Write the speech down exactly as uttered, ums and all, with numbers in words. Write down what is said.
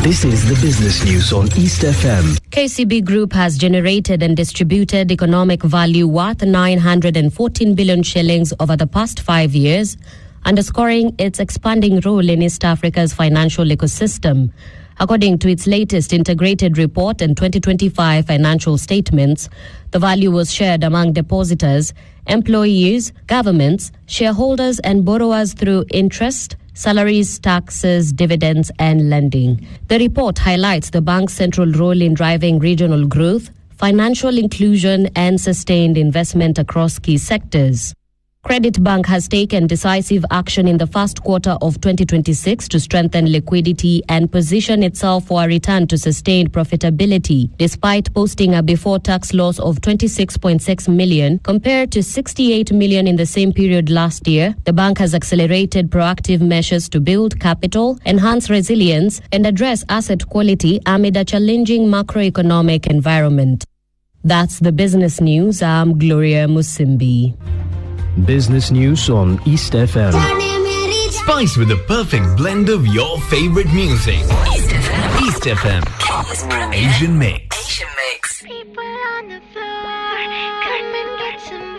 This is the business news on East F M. K C B Group has generated and distributed economic value worth nine hundred fourteen billion shillings over the past five years, underscoring its expanding role in East Africa's financial ecosystem. According to its latest integrated report and twenty twenty-five financial statements, the value was shared among depositors, employees, governments, shareholders and borrowers through interest, salaries, taxes, dividends and lending. The report highlights the bank's central role in driving regional growth, financial inclusion and sustained investment across key sectors. Credit Bank has taken decisive action in the first quarter of twenty twenty-six to strengthen liquidity and position itself for a return to sustained profitability, despite posting a before-tax loss of twenty-six point six million compared to sixty-eight million in the same period last year. The bank has accelerated proactive measures to build capital, enhance resilience, and address asset quality amid a challenging macroeconomic environment. That's the business news. I'm Gloria Musimbi. Business news on East F M. Spice with the perfect blend of your favorite music. East F M. East F M. Kenya's premier Asian Mix. Asian Mix. People on the floor, come and get some